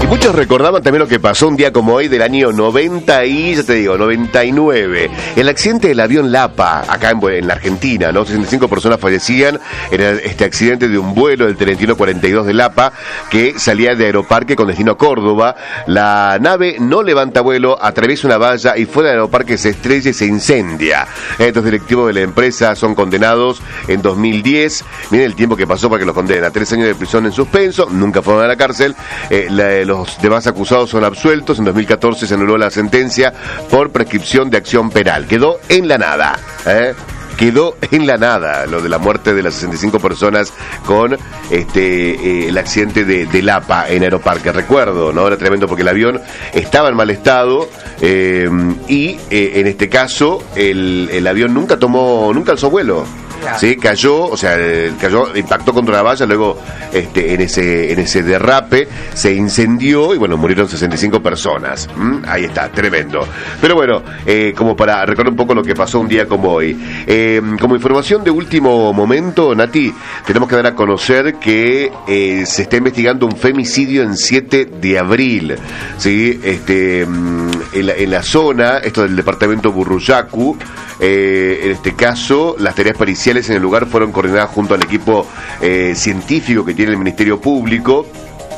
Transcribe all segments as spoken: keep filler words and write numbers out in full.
Y muchos recordaban también lo que pasó un día como hoy del año noventa y, ya te digo, noventa y nueve. El accidente del avión Lapa, acá en, en la Argentina, ¿no? sesenta y cinco personas fallecían en este accidente de un vuelo del treinta y uno cuarenta y dos de Lapa que salía de Aeroparque con destino a Córdoba. La nave no levanta vuelo, atraviesa una valla y fuera del Aeroparque se estrella y se incendia. Estos directivos de la empresa son condenados en dos mil diez. Miren el tiempo que pasó para que los condenen a tres años de prisión en suspenso, nunca fueron a la cárcel. Eh, la, los demás acusados son absueltos. En dos mil catorce se anuló la sentencia por prescripción de acción penal. Quedó en la nada, ¿eh? Quedó en la nada lo de la muerte de las sesenta y cinco personas con este eh, el accidente de, de Lapa en Aeroparque. Recuerdo, ¿no? Era tremendo porque el avión estaba en mal estado eh, y eh, en este caso el, el avión nunca tomó, nunca alzó vuelo. Sí, cayó, o sea, cayó, impactó contra una valla, luego este, en ese en ese derrape se incendió y bueno, murieron sesenta y cinco personas. ¿Mm? Ahí está, tremendo. Pero bueno, eh, como para recordar un poco lo que pasó un día como hoy. Eh, como información de último momento, Nati, tenemos que dar a conocer que eh, se está investigando un femicidio en siete de abril. ¿Sí? Este, en, la, en la zona, esto del departamento Burruyacu, eh, en este caso, las tareas periciales en el lugar fueron coordinadas junto al equipo eh, científico que tiene el Ministerio Público.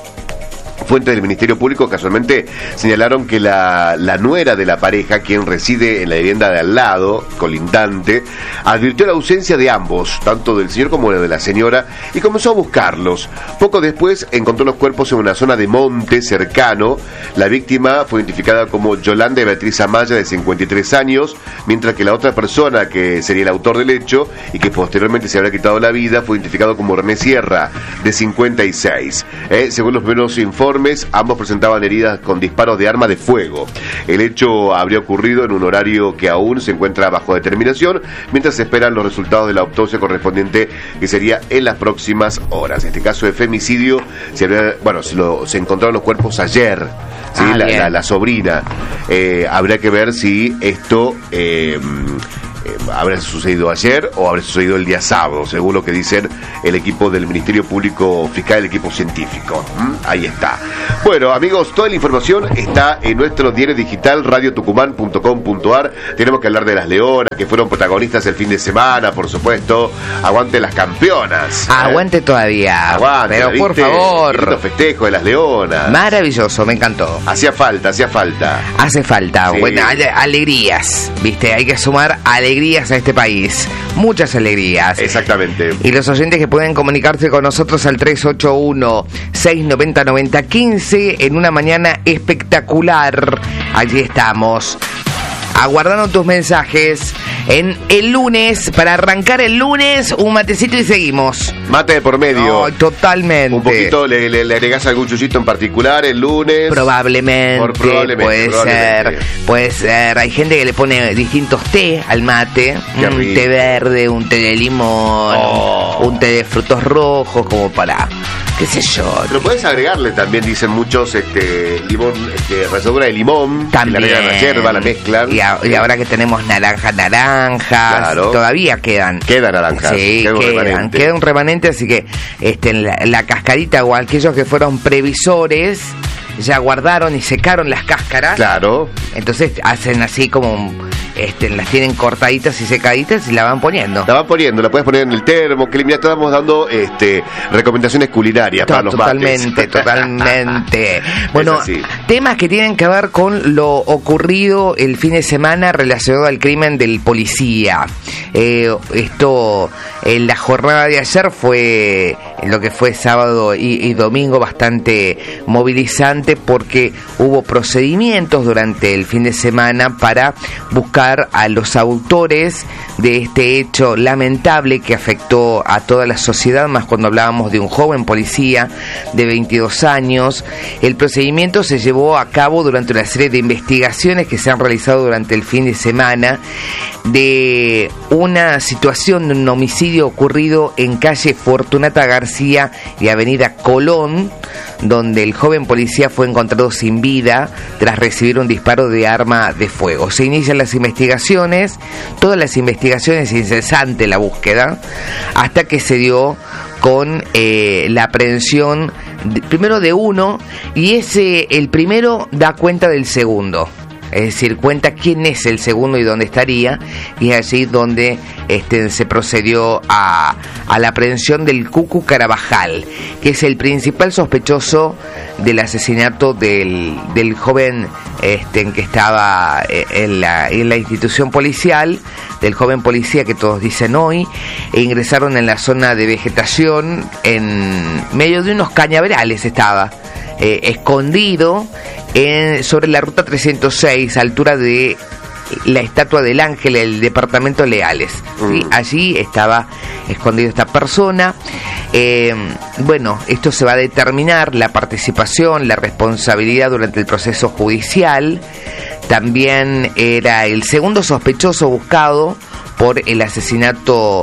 Fuentes del Ministerio Público casualmente señalaron que la, la nuera de la pareja, quien reside en la vivienda de al lado, colindante, advirtió la ausencia de ambos, tanto del señor como de la señora, y comenzó a buscarlos. Poco después encontró los cuerpos en una zona de monte cercano. La víctima fue identificada como Yolanda Beatriz Amaya, de cincuenta y tres años, mientras que la otra persona, que sería el autor del hecho y que posteriormente se habría quitado la vida, fue identificado como René Sierra, de cincuenta y seis. Eh, según los primeros informes, ambos presentaban heridas con disparos de arma de fuego. El hecho habría ocurrido en un horario que aún se encuentra bajo determinación, mientras se esperan los resultados de la autopsia correspondiente, que sería en las próximas horas. En este caso de femicidio, se habría, bueno, se, lo, se encontraron los cuerpos ayer, ¿sí? ah, la, la, la sobrina. Eh, habría que ver si esto Eh, habrá sucedido ayer o habrá sucedido el día sábado, según lo que dicen el equipo del Ministerio Público Fiscal, el equipo científico. ¿Mm? Ahí está. Bueno, amigos, toda la información está en nuestro diario digital radio tucumán punto com punto ar. Tenemos que hablar de las leonas, que fueron protagonistas el fin de semana, por supuesto. Aguante las campeonas. ¿eh? Aguante todavía. Aguante, pero por ¿viste? favor. Los festejos de las leonas. Maravilloso, me encantó. Hacía falta, hacía falta. Hace falta, sí. Bueno, ale- alegrías, ¿viste? Hay que sumar alegrías a este país. Muchas alegrías. Exactamente. Y los oyentes que pueden comunicarse con nosotros al tres ocho uno, seis nueve cero, nueve cero uno cinco en una mañana espectacular. Allí estamos. Aguardando tus mensajes en el lunes, para arrancar el lunes, un matecito y seguimos. Mate de por medio. No, totalmente. Un poquito, le, le, le agregás algún chuchito en particular el lunes. Probablemente, Por, probablemente puede probablemente. ser, puede ser. Hay gente que le pone distintos té al mate. Qué un rico. té verde, un té de limón, Oh. un té de frutos rojos, como para, qué sé yo. Pero puedes agregarle también, dicen muchos, este limón, este, ralladura de limón. También. Que le agregan la yerba, la mezclan. Y, a- y ahora que tenemos naranja, naranjas, Claro. todavía quedan. Queda naranjas. Sí, queda un quedan, remanente. queda un remanente, así que este, la, la cascarita o aquellos que fueron previsores ya guardaron y secaron las cáscaras. Claro. Entonces hacen así como, este, las tienen cortaditas y secaditas y la van poniendo. La vas poniendo, la puedes poner en el termo, que le estamos dando este, recomendaciones culinarias para los Totalmente, mates. totalmente. Bueno, Es así. temas que tienen que ver con lo ocurrido el fin de semana relacionado al crimen del policía. Eh, esto, en la jornada de ayer fue lo que fue sábado y, y domingo bastante movilizante, porque hubo procedimientos durante el fin de semana para buscar a los autores de este hecho lamentable que afectó a toda la sociedad, más cuando hablábamos de un joven policía de veintidós años. El procedimiento se llevó a cabo durante una serie de investigaciones que se han realizado durante el fin de semana de una situación de un homicidio ocurrido en calle Fortunata García y avenida Colón, donde el joven policía fue encontrado sin vida tras recibir un disparo de arma de fuego. Se inician las investigaciones, todas las investigaciones, incesante la búsqueda, hasta que se dio con eh, la aprehensión de, primero de uno, y ese, el primero da cuenta del segundo. Es decir, cuenta quién es el segundo y dónde estaría, y es allí donde este, se procedió a, a la aprehensión del Cucu Carabajal, que es el principal sospechoso del asesinato del, del joven este, que estaba en la, en la institución policial, del joven policía que todos dicen hoy, e ingresaron en la zona de vegetación, en medio de unos cañaverales estaba, eh, escondido, En, sobre la ruta trescientos seis, altura de la estatua del Ángel, el departamento Leales. ¿Sí? Mm. Allí estaba escondido esta persona. Eh, bueno, esto se va a determinar, la participación, la responsabilidad durante el proceso judicial. También era el segundo sospechoso buscado por el asesinato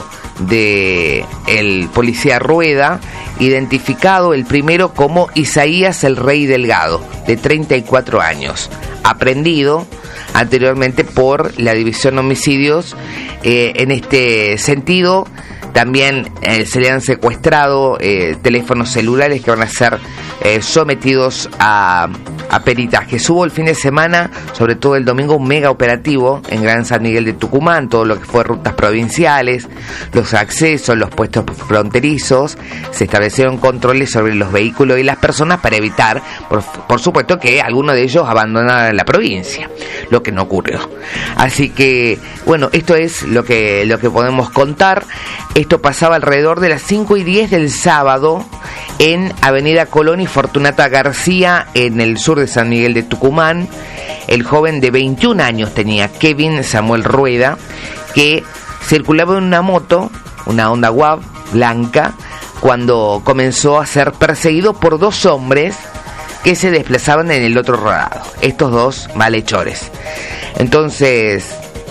de el policía Rueda, identificado el primero como Isaías el Rey Delgado, de treinta y cuatro años, aprehendido anteriormente por la División Homicidios. Eh, en este sentido, también eh, se le han secuestrado eh, teléfonos celulares que van a ser eh, sometidos a, a peritaje. Hubo el fin de semana, sobre todo el domingo, un mega operativo en Gran San Miguel de Tucumán, todo lo que fue rutas provinciales, los accesos, los puestos fronterizos. Se establecieron controles sobre los vehículos y las personas para evitar, por, por supuesto, que alguno de ellos abandonaran la provincia, lo que no ocurrió. Así que, bueno, esto es lo que, lo que podemos contar. Esto pasaba alrededor de las cinco y diez del sábado en Avenida Colón y Fortunata García, en el sur de San Miguel de Tucumán. El joven de veintiún años tenía, Kevin Samuel Rueda, que circulaba en una moto, una Honda W A V blanca, cuando comenzó a ser perseguido por dos hombres que se desplazaban en el otro lado, estos dos malhechores. Entonces,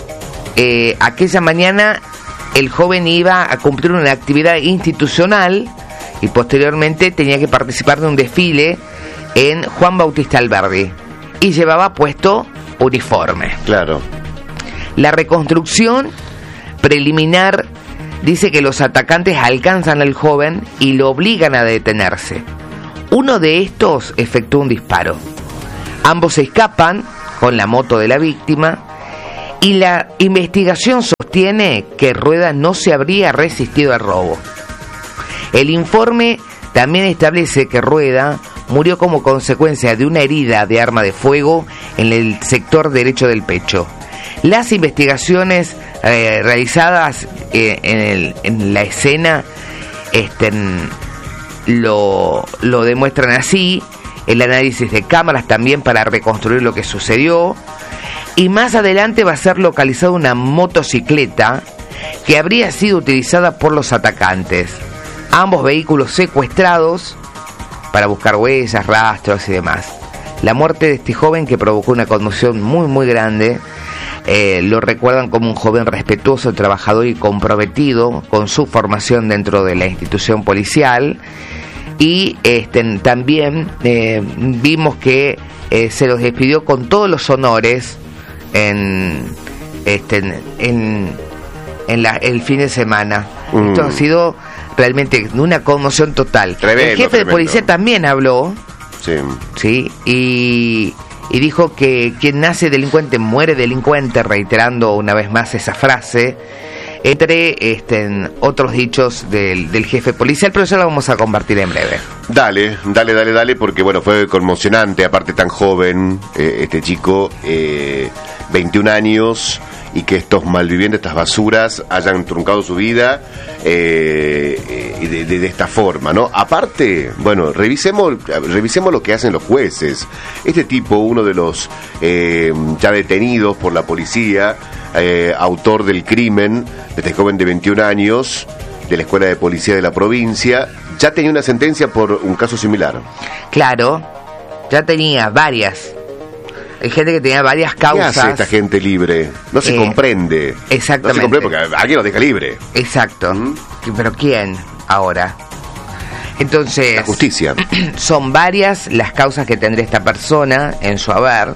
eh, aquella mañana el joven iba a cumplir una actividad institucional y posteriormente tenía que participar de un desfile en Juan Bautista Alberdi, y llevaba puesto uniforme. Claro. La reconstrucción preliminar dice que los atacantes alcanzan al joven y lo obligan a detenerse. Uno de estos efectúa un disparo. Ambos se escapan con la moto de la víctima, y la investigación sostiene que Rueda no se habría resistido al robo. El informe también establece que Rueda murió como consecuencia de una herida de arma de fuego en el sector derecho del pecho. Las investigaciones eh, realizadas eh, en, el, en la escena este, lo, lo demuestran así. El análisis de cámaras también para reconstruir lo que sucedió. Y más adelante va a ser localizada una motocicleta que habría sido utilizada por los atacantes. Ambos vehículos secuestrados para buscar huellas, rastros y demás. La muerte de este joven, que provocó una conmoción muy muy grande, eh, lo recuerdan como un joven respetuoso, trabajador y comprometido con su formación dentro de la institución policial. Y este, también eh, vimos que eh, se los despidió con todos los honores en, este, en, en la, el fin de semana. Mm. Esto ha sido realmente una conmoción total. Tremendo, el jefe tremendo. de policía también habló. Sí. Sí, y, y dijo que quien nace delincuente muere delincuente, reiterando una vez más esa frase, entre este, otros dichos del, del jefe policial, pero eso lo vamos a compartir en breve. Dale, dale, dale, dale, porque bueno, fue conmocionante, aparte tan joven, eh, este chico, eh, veintiún años, y que estos malvivientes, estas basuras, hayan truncado su vida eh, eh, de, de, de esta forma, ¿no? Aparte, bueno, revisemos, revisemos lo que hacen los jueces. Este tipo, uno de los eh, ya detenidos por la policía, eh, autor del crimen de este joven de veintiún años, de la Escuela de Policía de la provincia, ya tenía una sentencia por un caso similar. Claro, ya tenía varias. Hay gente que tenía varias causas. ¿Qué hace esta gente libre? No se eh, comprende. Exactamente. No se comprende porque alguien lo deja libre. Exacto. ¿Mm? ¿Pero quién ahora? Entonces, la justicia. Son varias las causas que tendría esta persona en su haber.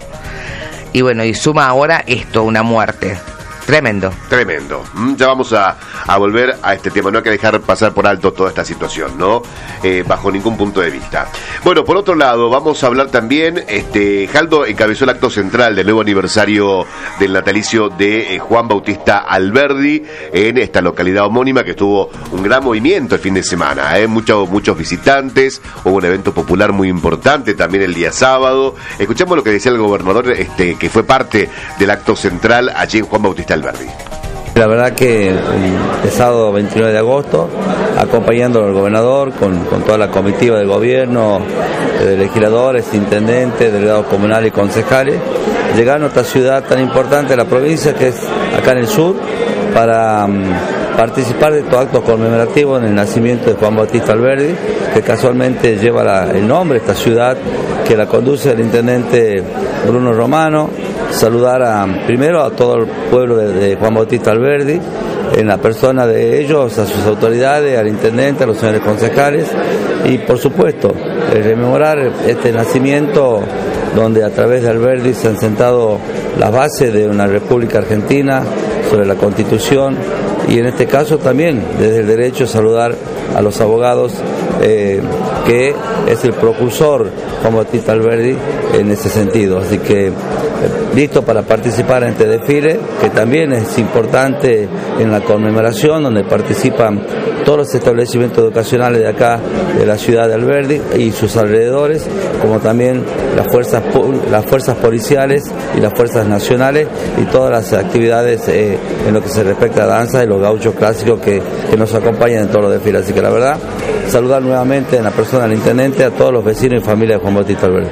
Y bueno, y suma ahora esto, una muerte. Tremendo. Tremendo. Ya vamos a, a volver a este tema. No hay que dejar pasar por alto toda esta situación, ¿no? Eh, bajo ningún punto de vista. Bueno, por otro lado, vamos a hablar también, este, Jaldo encabezó el acto central del nuevo aniversario del natalicio de eh, Juan Bautista Alberdi en esta localidad homónima, que tuvo un gran movimiento el fin de semana, ¿eh? Muchos, muchos visitantes, hubo un evento popular muy importante también el día sábado. Escuchemos lo que decía el gobernador, este, que fue parte del acto central allí en Juan Bautista Alberdi. La verdad que el sábado veintinueve de agosto, acompañando al gobernador con, con toda la comitiva del gobierno, de legisladores, intendentes, delegados comunales y concejales, llegar a nuestra ciudad tan importante de la provincia, que es acá en el sur, para um, participar de estos actos conmemorativos en el nacimiento de Juan Bautista Alberdi, que casualmente lleva la, el nombre de esta ciudad, que la conduce el intendente Bruno Romano. Saludar a, primero a todo el pueblo de, de Juan Bautista Alberdi, en la persona de ellos, a sus autoridades, al intendente, a los señores concejales, y por supuesto, rememorar este nacimiento donde a través de Alberdi se han sentado las bases de una República Argentina sobre la Constitución, y en este caso también desde el derecho saludar a los abogados, eh, que es el precursor Juan Bautista Alberdi en ese sentido. Así que eh, listo para participar en este desfile, que también es importante en la conmemoración, donde participan todos los establecimientos educacionales de acá, de la ciudad de Alberdi y sus alrededores, como también las fuerzas las fuerzas policiales y las fuerzas nacionales, y todas las actividades eh, en lo que se respecta a danza y los gauchos clásicos que, que nos acompañan en todos los desfiles. Así que la verdad, saludar nuevamente en la persona del intendente a todos los vecinos y familia de Juan Bautista Alberdi.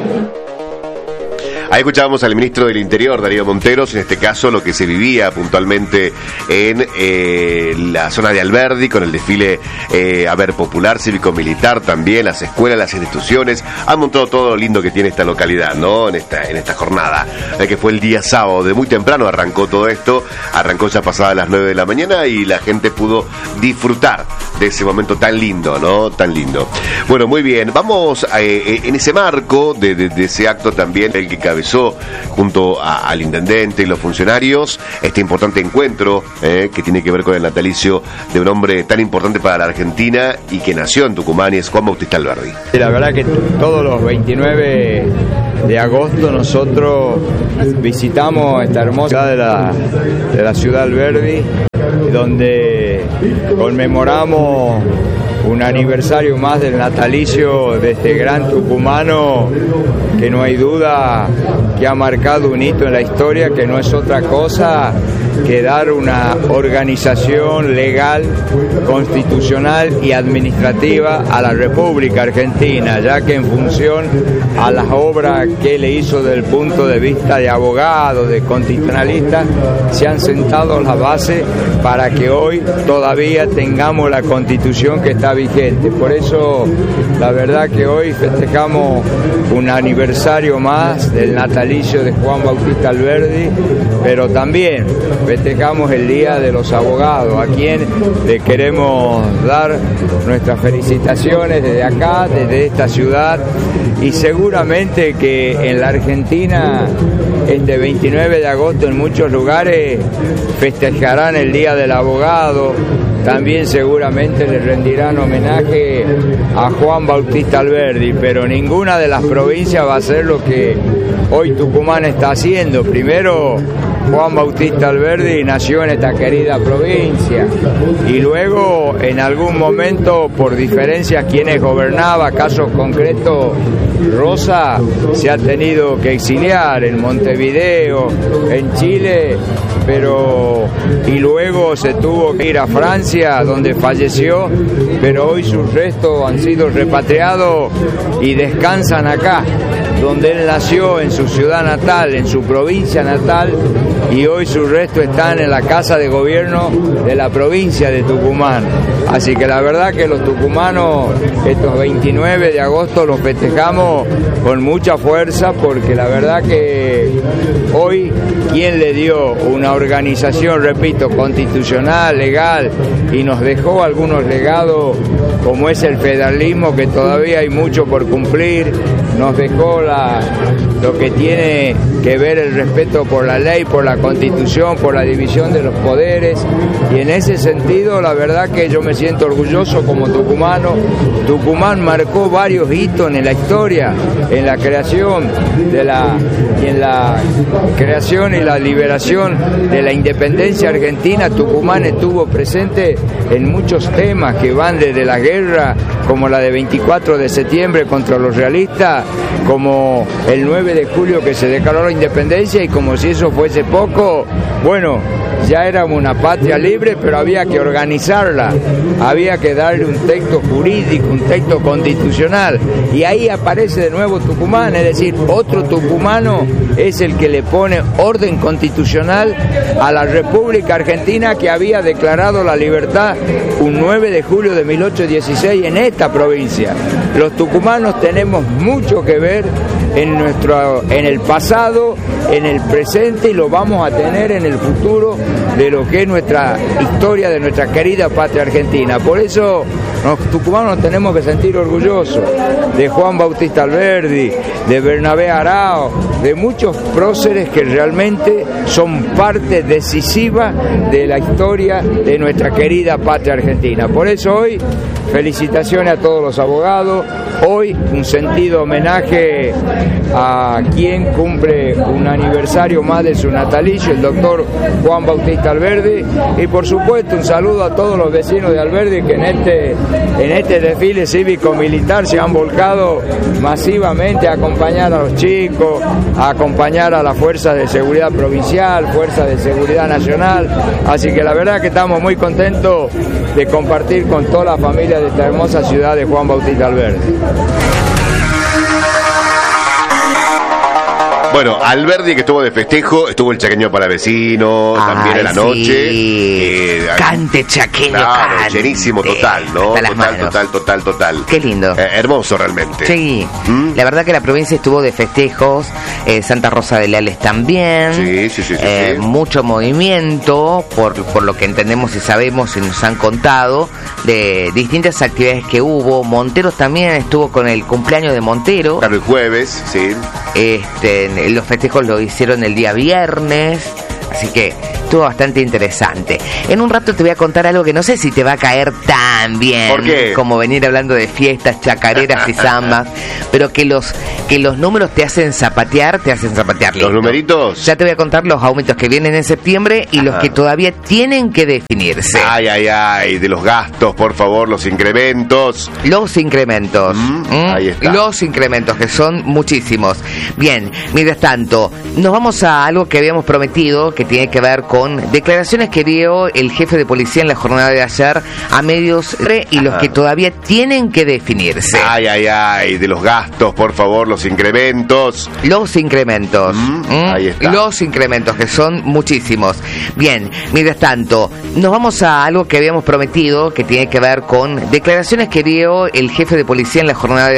Ahí escuchábamos al ministro del Interior, Darío Monteros, en este caso lo que se vivía puntualmente en eh, la zona de Alberdi, con el desfile, eh, a ver, popular, cívico-militar también, las escuelas, las instituciones. Han montado todo lo lindo que tiene esta localidad, ¿no? En esta, en esta jornada, eh, que fue el día sábado, de muy temprano arrancó todo esto, arrancó ya pasada las nueve de la mañana y la gente pudo disfrutar de ese momento tan lindo, ¿no? Tan lindo. Bueno, muy bien, vamos a, eh, en ese marco de, de, de ese acto también, el que cabe junto a, al intendente y los funcionarios, este importante encuentro eh, que tiene que ver con el natalicio de un hombre tan importante para la Argentina y que nació en Tucumán, y es Juan Bautista Alberdi. La verdad que todos los veintinueve de agosto nosotros visitamos esta hermosa ciudad de la, de la ciudad de Alberdi, donde conmemoramos un aniversario más del natalicio de este gran tucumano, que no hay duda que ha marcado un hito en la historia, que no es otra cosa que dar una organización legal, constitucional y administrativa a la República Argentina, ya que en función a las obras que le hizo desde el punto de vista de abogado, de constitucionalista, se han sentado las bases para que hoy todavía tengamos la Constitución que está vigente. Por eso, la verdad que hoy festejamos un aniversario más del natalicio de Juan Bautista Alberdi, pero también festejamos el Día de los Abogados, a quien le queremos dar nuestras felicitaciones desde acá, desde esta ciudad, y seguramente que en la Argentina este veintinueve de agosto en muchos lugares festejarán el Día del Abogado. También seguramente le rendirán homenaje a Juan Bautista Alberdi, pero ninguna de las provincias va a hacer lo que hoy Tucumán está haciendo. Primero, Juan Bautista Alberdi nació en esta querida provincia, y luego en algún momento, por diferencias quienes gobernaba, casos concretos, Rosa se ha tenido que exiliar en Montevideo, en Chile, pero y luego se tuvo que ir a Francia, donde falleció, pero hoy sus restos han sido repatriados y descansan acá. donde él nació, en su ciudad natal, en su provincia natal, y hoy sus restos están en la Casa de Gobierno de la provincia de Tucumán. Así que la verdad que los tucumanos estos veintinueve de agosto los festejamos con mucha fuerza, porque la verdad que hoy quien le dio una organización, repito, constitucional, legal, y nos dejó algunos legados como es el federalismo, que todavía hay mucho por cumplir, nos dejó la, lo que tiene que ver el respeto por la ley, por la Constitución, por la división de los poderes, y en ese sentido la verdad que yo me siento orgulloso como tucumano. Tucumán marcó varios hitos en la historia, en la creación de la, en la creación y la liberación de la independencia argentina. Tucumán estuvo presente en muchos temas que van desde la guerra, como la de veinticuatro de septiembre contra los realistas, como el nueve de julio que se declaró la independencia, y como si eso fuese poco, bueno, ya éramos una patria libre, pero había que organizarla, había que darle un texto jurídico, un texto constitucional, y ahí aparece de nuevo Tucumán, es decir, otro tucumano es el que le pone orden constitucional a la República Argentina, que había declarado la libertad un nueve de julio de mil ochocientos dieciséis en esta provincia. Los tucumanos tenemos mucho que ver en nuestro, en el pasado, en el presente, y lo vamos a tener en el futuro de lo que es nuestra historia, de nuestra querida patria argentina. Por eso los tucumanos nos tenemos que sentir orgullosos de Juan Bautista Alberdi, de Bernabé Arao, de muchos próceres que realmente son parte decisiva de la historia de nuestra querida patria argentina. Por eso hoy, felicitaciones a todos los abogados. Hoy un sentido homenaje a quien cumple un aniversario más de su natalicio, el doctor Juan Bautista Alberdi, y por supuesto un saludo a todos los vecinos de Alberdi que en este, en este desfile cívico-militar se han volcado masivamente a acompañar a los chicos, a acompañar a las fuerzas de seguridad provincial, fuerzas de seguridad nacional. Así que la verdad que estamos muy contentos de compartir con toda la familia de esta hermosa ciudad de Juan Bautista Alberdi. Bueno, Alberdi, que estuvo de festejo, estuvo el chaqueño para vecinos, Ay, también en la sí. noche. Eh, Cante chaqueño, claro, cante. llenísimo, total, ¿no? Hasta las Total, manos. total, total, total. Qué lindo. Eh, hermoso realmente. Sí, ¿Mm? la verdad que la provincia estuvo de festejos, eh, Santa Rosa de Leales también, Sí, sí, sí, sí, eh, sí. mucho movimiento, por, por lo que entendemos y sabemos y nos han contado, de distintas actividades que hubo. Monteros también estuvo con el cumpleaños de Montero, Claro, el jueves, sí. este, los festejos lo hicieron el día viernes, así que estuvo bastante interesante. En un rato te voy a contar algo que no sé si te va a caer tan bien. ¿Por qué? Como venir hablando de fiestas, chacareras y zambas, pero que los que los números te hacen zapatear, te hacen zapatear lindo. Los numeritos. Ya te voy a contar los aumentos que vienen en septiembre y los Ajá. que todavía tienen que definirse. Ay, ay, ay, de los gastos, por favor, los incrementos. Los incrementos. Mm, ¿Mm? ahí está. Los incrementos, que son muchísimos. Bien, mientras tanto, nos vamos a algo que habíamos prometido, que tiene que ver con declaraciones que dio el jefe de policía en la jornada de ayer a medios y los Ajá. que todavía tienen que definirse. Ay, ay, ay, de los gastos, por favor, los incrementos. Los incrementos. Mm, ¿Mm? ahí está. Los incrementos, que son muchísimos. Bien, mientras tanto, nos vamos a algo que habíamos prometido, que tiene que ver con declaraciones que dio el jefe de policía en la jornada de